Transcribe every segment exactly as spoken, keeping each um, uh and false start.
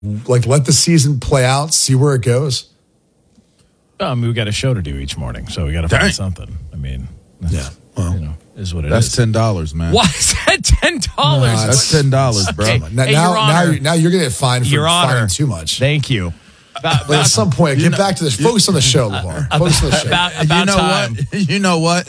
like let the season play out, see where it goes? Um, we got a show to do each morning, so we got to find something. I mean, yeah, well, you know, is what it that's is. That's ten dollars, man. Why is that ten dollars? No, that's ten dollars, bro. Okay. Now, Hey, now, Your now, Honor. you're, now you're going to get fined for Your Honor. fining too much. Thank you. About, But at some point, You get know- back to this. Focus on the show, LeVar. Focus on the show. about, about you know time. what? You know what?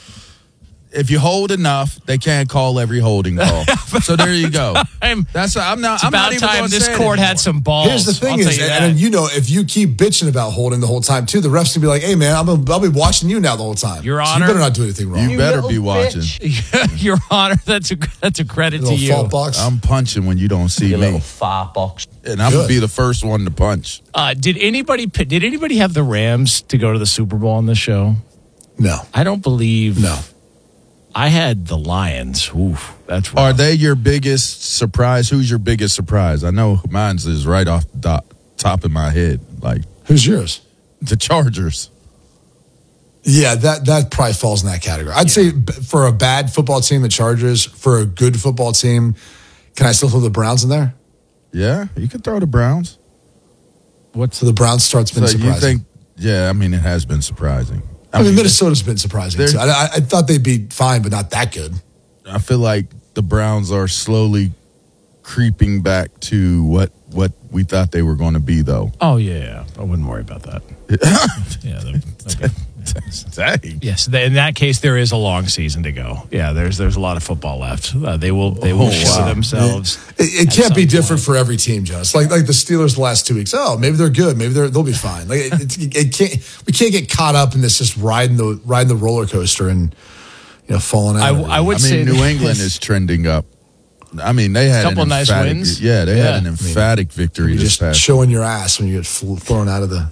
If you hold enough, they can't call every holding call. So there you go. I'm, That's I'm not. it's I'm about not even time gonna this say it court had anymore. some balls. Here's the thing I'll is, tell you and that. then, you know, if you keep bitching about holding the whole time too, the refs can be like, "Hey, man, I'm gonna, I'll be watching you now the whole time. Your So Honor. you better not do anything wrong." You better be watching. Your Honor, that's a that's a credit to Little you. fault box. I'm punching when you don't see Your me, little firebox. and I'm gonna Good. be the first one to punch. Uh, did anybody did anybody have the Rams to go to the Super Bowl on the show? No, I don't believe. no. I had the Lions. Oof, that's rough. Are they your biggest surprise? Who's your biggest surprise? I know mine's is right off the top, top of my head, like Who's yours? the Chargers. Yeah, that that probably falls in that category. I'd say b- for a bad football team, the Chargers. For a good football team, can I still throw the Browns in there? Yeah, you can throw the Browns. What's So the Browns start's been So surprising. you think? Yeah, I mean it has been surprising. I mean, Minnesota's been surprising they're- too. I, I, I thought they'd be fine, but not that good. I feel like the Browns are slowly creeping back to what what we thought they were going to be, though. Oh yeah, I wouldn't worry about that. yeah, they're- okay. Dang. Yes. th- In that case, there is a long season to go. Yeah, there's there's a lot of football left. Uh, they will they will Oh, show wow. themselves. It, it at can't be some different point. for every team, Jonas. Like like the Steelers the last two weeks. Oh, maybe they're good. Maybe they're they'll be fine. Like it, it, it can't. We can't get caught up in this just riding the riding the roller coaster and you know falling out. I, every I would I say mean, New that- England is trending up. I mean, they had Couple an nice emphatic, wins. Yeah, they Yeah. had an emphatic victory You're this just past. showing your ass when you get fl- thrown out of the.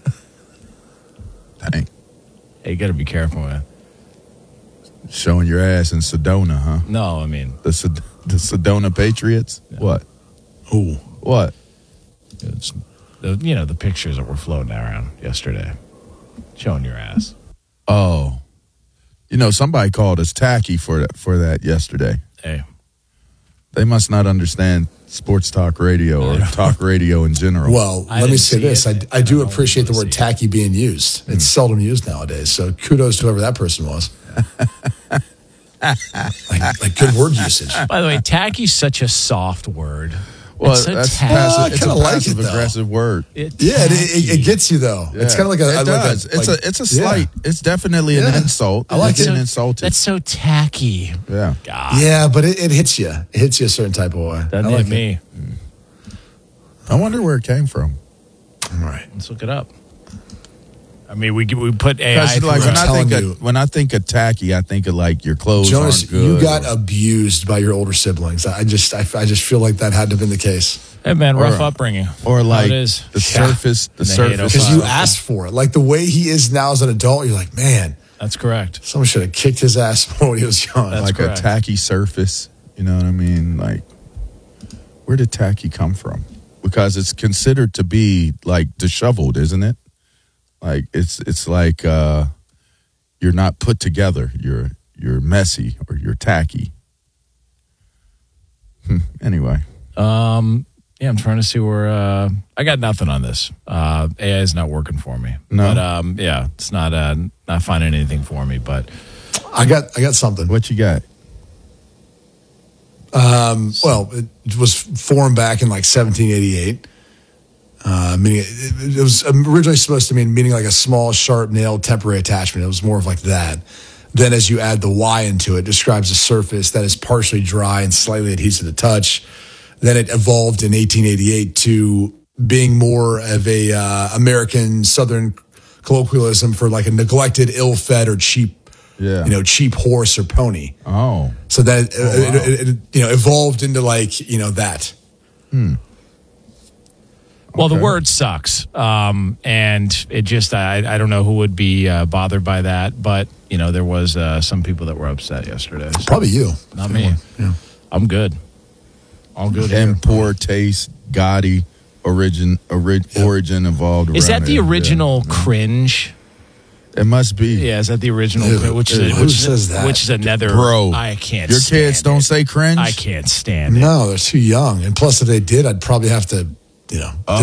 Dang. Hey, you got to be careful, man. Showing your ass in Sedona, huh? No, I mean The Sed- the Sedona Patriots. What? Ooh. What? it's the you know the pictures that were floating around yesterday, showing your ass. Oh, you know, somebody called us tacky for that for that yesterday. Hey, They must not understand sports talk radio or talk radio in general. Well, I let me didn't say see this: it. I, I I do don't know appreciate the if you word see it. tacky being used. It's seldom used nowadays. So kudos to whoever that person was. like, like good word usage. by the way, tacky's such a soft word. well, it's so that's tacky. passive. I It's a kinda like it, passive though. aggressive word. It- Yeah, it, it, tacky. it gets you though. It's Yeah. kind of like a. It like a- does. it's like- a it's a yeah. slight. It's definitely an Yeah. insult. I like You're getting it. insulted. That's so tacky. yeah. God, Yeah, but it, it hits you. It hits you a certain type of way. doesn't I hit like me. I wonder where it came from. It. All right. Let's look it up. I mean, we we put A I. Because through like it. when I telling think you. of, when I think of tacky, I think of like your clothes Jonas, aren't good. you got or- abused by your older siblings. I just, I, I just feel like that had to have been the case Hey man, rough or- upbringing. or How like it is. the surface, the And they hate surface. because Wow. you asked for it. Like the way he is now as an adult, you're like, man, That's correct. someone should have kicked his ass more when he was young. That's like correct. a tacky surface. You know what I mean? Like, where did tacky come from? Because it's considered to be like disheveled, isn't it? Like it's it's like uh, you're not put together. You're you're messy or you're tacky. Hmm, anyway, Um, yeah, I'm trying to see where. Uh, I got nothing on this. Uh, A I is not working for me. No? But um, yeah, it's not uh, not finding anything for me. But I got, I got something. what you got? Well, it was formed back in like seventeen eighty-eight. Uh, meaning it, it was originally supposed to mean meaning like a small, sharp nailed temporary attachment. It was more of like that. Then, as you add the Y into it, it describes a surface that is partially dry and slightly adhesive to touch. Then it evolved in eighteen eighty-eight to being more of a uh, American Southern colloquialism for like a neglected, ill-fed, or cheap, Yeah. you know, cheap horse or pony. Oh, So that uh, wow. it, it, it, you know evolved into like you know that. well, the Okay. word sucks. Um, and it just I I don't know who would be uh, bothered by that, but you know there was uh, some people that were upset yesterday. So Probably you. not me. Yeah. I'm good. All good here. and poor taste, gaudy origin, ori- origin involved. Is around that the it. original Yeah. cringe? It must be. Yeah, is that the original? Ew, cringe? Which is ew, a, who which is a- says that? Which is another Bro, I can't. Your stand kids don't it. say cringe. I can't stand it. No, they're too young. And plus, if they did, I'd probably have to, you know, Oh.